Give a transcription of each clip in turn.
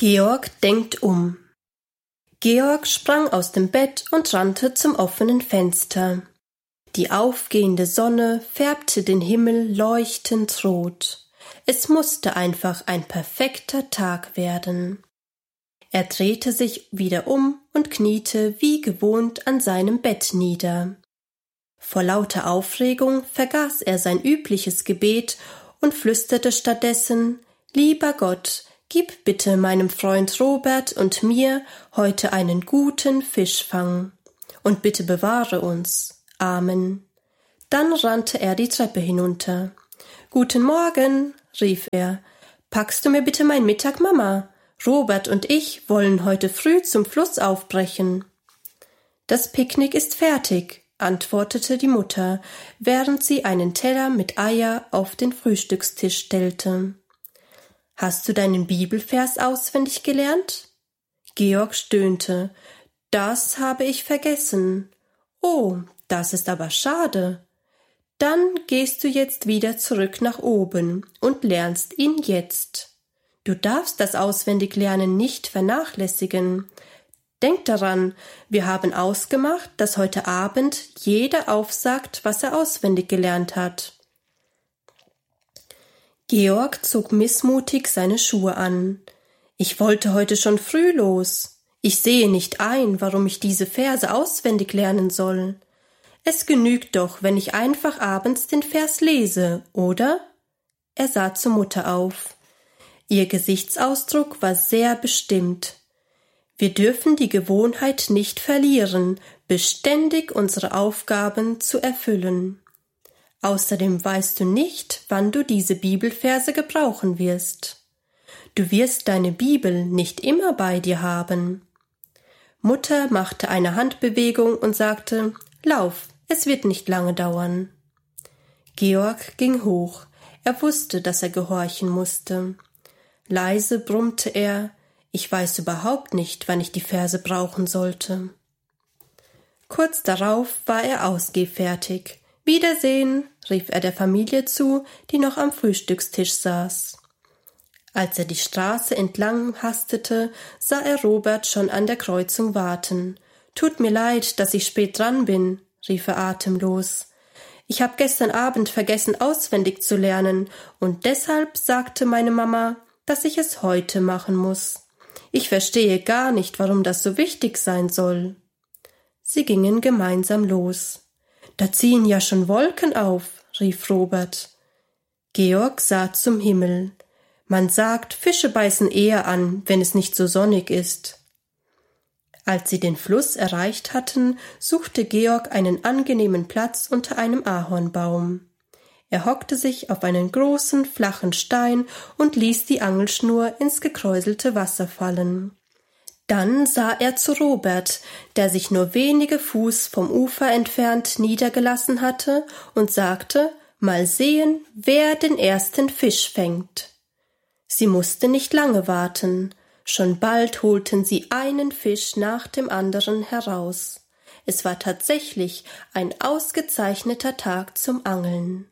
Georg denkt um. Georg sprang aus dem Bett und rannte zum offenen Fenster. Die aufgehende Sonne färbte den Himmel leuchtend rot. Es musste einfach ein perfekter Tag werden. Er drehte sich wieder um und kniete wie gewohnt an seinem Bett nieder. Vor lauter Aufregung vergaß er sein übliches Gebet und flüsterte stattdessen: »Lieber Gott, gib bitte meinem Freund Robert und mir heute einen guten Fischfang. Und bitte bewahre uns. Amen.« Dann rannte er die Treppe hinunter. »Guten Morgen«, rief er. »Packst du mir bitte mein Mittag, Mama? Robert und ich wollen heute früh zum Fluss aufbrechen.« »Das Picknick ist fertig«, antwortete die Mutter, während sie einen Teller mit Eier auf den Frühstückstisch stellte. »Hast du deinen Bibelvers auswendig gelernt?« Georg stöhnte. »Das habe ich vergessen.« »Oh, das ist aber schade. Dann gehst du jetzt wieder zurück nach oben und lernst ihn jetzt. Du darfst das Auswendiglernen nicht vernachlässigen. Denk daran, wir haben ausgemacht, dass heute Abend jeder aufsagt, was er auswendig gelernt hat.« Georg zog missmutig seine Schuhe an. »Ich wollte heute schon früh los. Ich sehe nicht ein, warum ich diese Verse auswendig lernen soll. Es genügt doch, wenn ich einfach abends den Vers lese, oder?« Er sah zur Mutter auf. Ihr Gesichtsausdruck war sehr bestimmt. Wir dürfen die Gewohnheit nicht verlieren, beständig unsere Aufgaben zu erfüllen. Außerdem weißt du nicht, wann du diese Bibelverse gebrauchen wirst. Du wirst deine Bibel nicht immer bei dir haben. Mutter machte eine Handbewegung und sagte: »Lauf, es wird nicht lange dauern.« Georg ging hoch. Er wusste, dass er gehorchen musste. Leise brummte er: »Ich weiß überhaupt nicht, wann ich die Verse brauchen sollte.« Kurz darauf war er ausgehfertig. »Wiedersehen«, rief er der Familie zu, die noch am Frühstückstisch saß. Als er die Straße entlang hastete, sah er Robert schon an der Kreuzung warten. »Tut mir leid, dass ich spät dran bin«, rief er atemlos. »Ich habe gestern Abend vergessen, auswendig zu lernen, und deshalb sagte meine Mama, dass ich es heute machen muss. Ich verstehe gar nicht, warum das so wichtig sein soll.« Sie gingen gemeinsam los. »Da ziehen ja schon Wolken auf«, rief Robert. Georg sah zum Himmel. Man sagt, Fische beißen eher an, wenn es nicht so sonnig ist. Als sie den Fluss erreicht hatten, suchte Georg einen angenehmen Platz unter einem Ahornbaum. Er hockte sich auf einen großen, flachen Stein und ließ die Angelschnur ins gekräuselte Wasser fallen. Dann sah er zu Robert, der sich nur wenige Fuß vom Ufer entfernt niedergelassen hatte, und sagte: »Mal sehen, wer den ersten Fisch fängt.« Sie musste nicht lange warten. Schon bald holten sie einen Fisch nach dem anderen heraus. Es war tatsächlich ein ausgezeichneter Tag zum Angeln.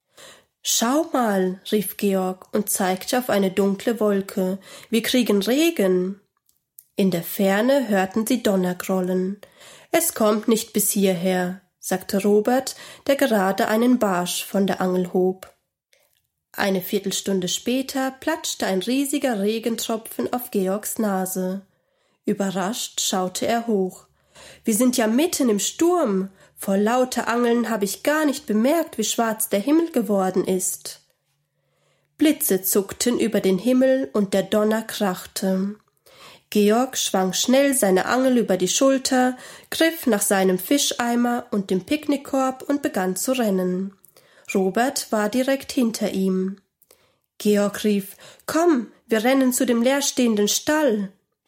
»Schau mal«, rief Georg und zeigte auf eine dunkle Wolke. »Wir kriegen Regen.« In der Ferne hörten sie Donnergrollen. »Es kommt nicht bis hierher«, sagte Robert, der gerade einen Barsch von der Angel hob. Eine Viertelstunde später platschte ein riesiger Regentropfen auf Georgs Nase. Überrascht schaute er hoch. »Wir sind ja mitten im Sturm. Vor lauter Angeln habe ich gar nicht bemerkt, wie schwarz der Himmel geworden ist.« Blitze zuckten über den Himmel und der Donner krachte. Georg schwang schnell seine Angel über die Schulter, griff nach seinem Fischeimer und dem Picknickkorb und begann zu rennen. Robert war direkt hinter ihm. Georg rief: »Komm, wir rennen zu dem leerstehenden Stall.«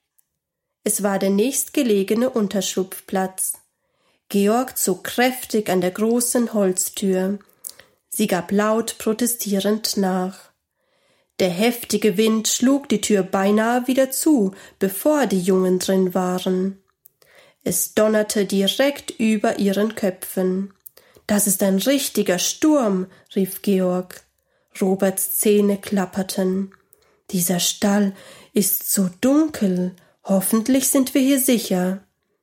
Es war der nächstgelegene Unterschlupfplatz. Georg zog kräftig an der großen Holztür. Sie gab laut protestierend nach. Der heftige Wind schlug die Tür beinahe wieder zu, bevor die Jungen drin waren. Es donnerte direkt über ihren Köpfen. »Das ist ein richtiger Sturm«, rief Georg. Roberts Zähne klapperten. Dieser Stall ist so dunkel, hoffentlich sind wir hier sicher.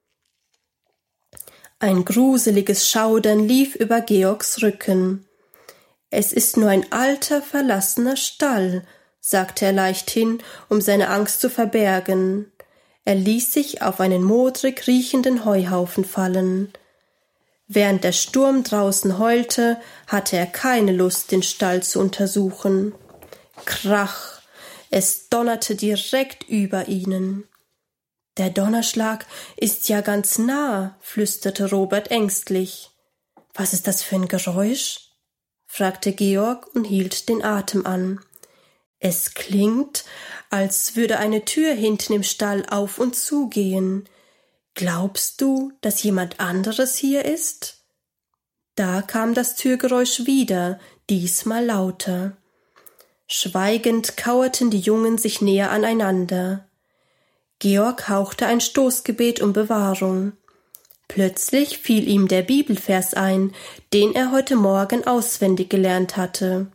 Ein gruseliges Schaudern lief über Georgs Rücken. Es ist nur ein alter, verlassener Stall, sagte er leichthin, um seine Angst zu verbergen. Er ließ sich auf einen modrig riechenden Heuhaufen fallen. Während der Sturm draußen heulte, hatte er keine Lust, den Stall zu untersuchen. Krach! Es donnerte direkt über ihnen. »Der Donnerschlag ist ja ganz nah«, flüsterte Robert ängstlich. »Was ist das für ein Geräusch?« fragte Georg und hielt den Atem an. »Es klingt, als würde eine Tür hinten im Stall auf und zu gehen. Glaubst du, dass jemand anderes hier ist?« Da kam das Türgeräusch wieder, diesmal lauter. Schweigend kauerten die Jungen sich näher aneinander. Georg hauchte ein Stoßgebet um Bewahrung. Plötzlich fiel ihm der Bibelvers ein, den er heute Morgen auswendig gelernt hatte.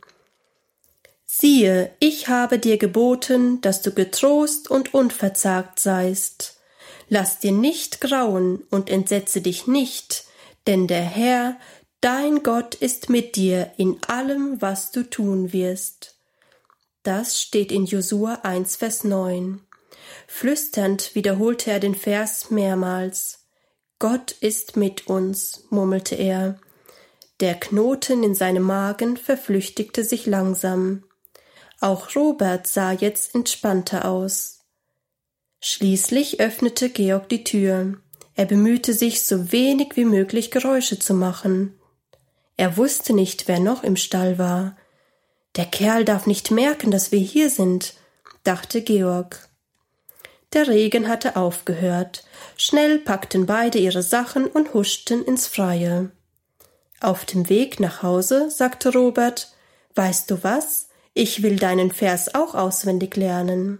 »Siehe, ich habe dir geboten, dass du getrost und unverzagt seist. Lass dir nicht grauen und entsetze dich nicht, denn der Herr, dein Gott, ist mit dir in allem, was du tun wirst.« Das steht in Josua 1, Vers 9. Flüsternd wiederholte er den Vers mehrmals. »Gott ist mit uns«, murmelte er. Der Knoten in seinem Magen verflüchtigte sich langsam. Auch Robert sah jetzt entspannter aus. Schließlich öffnete Georg die Tür. Er bemühte sich, so wenig wie möglich Geräusche zu machen. Er wusste nicht, wer noch im Stall war. »Der Kerl darf nicht merken, dass wir hier sind«, dachte Georg. Der Regen hatte aufgehört. Schnell packten beide ihre Sachen und huschten ins Freie. Auf dem Weg nach Hause sagte Robert, »Weißt du was? Ich will deinen Vers auch auswendig lernen.«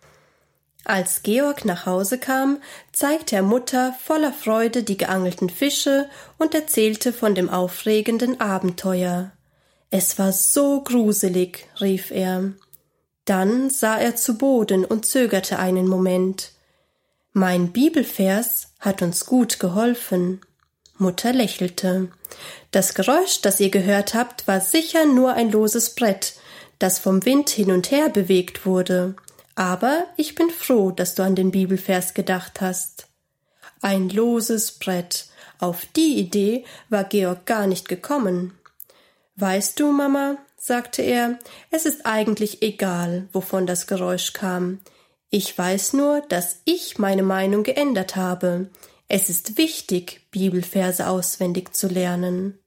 Als Georg nach Hause kam, zeigte er Mutter voller Freude die geangelten Fische und erzählte von dem aufregenden Abenteuer. »Es war so gruselig«, rief er. Dann sah er zu Boden und zögerte einen Moment. »Mein Bibelvers hat uns gut geholfen.« Mutter lächelte. »Das Geräusch, das ihr gehört habt, war sicher nur ein loses Brett, das vom Wind hin und her bewegt wurde. Aber ich bin froh, dass du an den Bibelvers gedacht hast.« Ein loses Brett. Auf die Idee war Georg gar nicht gekommen. »Weißt du, Mama«, sagte er, »es ist eigentlich egal, wovon das Geräusch kam. Ich weiß nur, dass ich meine Meinung geändert habe. Es ist wichtig, Bibelverse auswendig zu lernen.«